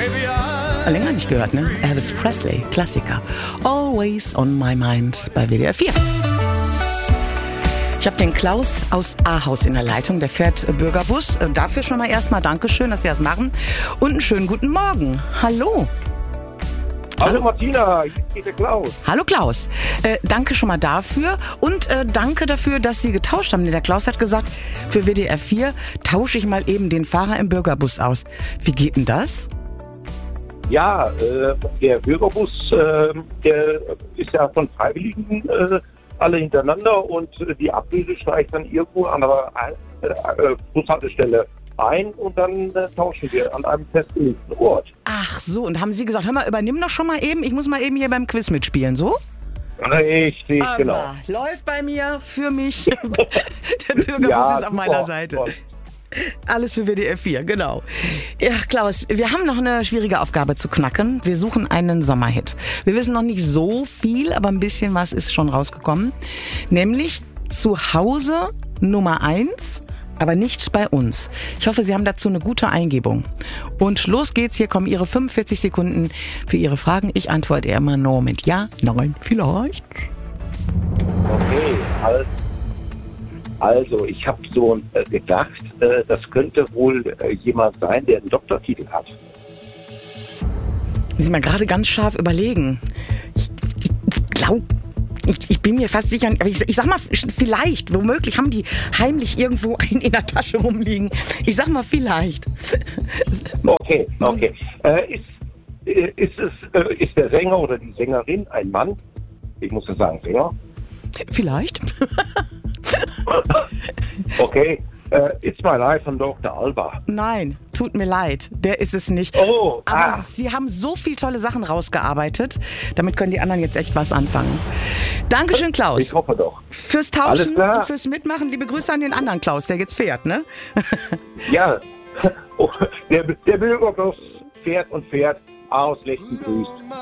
Länger nicht gehört, ne? Elvis Presley, Klassiker. Always on my mind bei WDR 4. Ich habe den Klaus aus Ahaus in der Leitung, der fährt Bürgerbus. Dafür schon mal erstmal Dankeschön, dass Sie das machen. Und einen schönen guten Morgen. Hallo. Hallo Martina, hier ist der Klaus. Hallo Klaus. Danke schon mal dafür und danke dafür, dass Sie getauscht haben. Der Klaus hat gesagt, für WDR 4 tausche ich mal eben den Fahrer im Bürgerbus aus. Wie geht denn das? Ja, der Bürgerbus, der ist ja von Freiwilligen alle hintereinander und die Ablöse steigt dann irgendwo an der Bushaltestelle ein und dann tauschen wir an einem festgelegten Ort. Ach so, und haben Sie gesagt, hör mal, übernimm doch schon mal eben, ich muss mal eben hier beim Quiz mitspielen, so? Richtig, genau. Läuft bei mir, für mich. Der Bürgerbus ist auf meiner Seite. Toll. Alles für WDR 4, genau. Ja, Klaus, wir haben noch eine schwierige Aufgabe zu knacken. Wir suchen einen Sommerhit. Wir wissen noch nicht so viel, aber ein bisschen was ist schon rausgekommen. Nämlich zu Hause Nummer 1, aber nicht bei uns. Ich hoffe, Sie haben dazu eine gute Eingebung. Und los geht's, hier kommen Ihre 45 Sekunden für Ihre Fragen. Ich antworte immer nur mit Ja, Nein, vielleicht. Okay, also ich habe so gedacht, das könnte wohl jemand sein, der einen Doktortitel hat. Muss ich mal gerade ganz scharf überlegen. Ich glaube, ich bin mir fast sicher, aber ich sag mal, vielleicht, womöglich haben die heimlich irgendwo einen in der Tasche rumliegen. Ich sag mal, vielleicht. Okay. Ist der Sänger oder die Sängerin ein Mann? Ich muss ja sagen, Sänger. Vielleicht. Okay, It's My Life von Dr. Alba. Nein, tut mir leid, der ist es nicht. Oh, aber Sie haben so viele tolle Sachen rausgearbeitet, damit können die anderen jetzt echt was anfangen. Dankeschön, Klaus. Ich hoffe doch. Fürs Tauschen und fürs Mitmachen. Liebe Grüße an den anderen Klaus, der jetzt fährt, ne? Ja, der Bürgerbus fährt und fährt. Auslechten grüßt.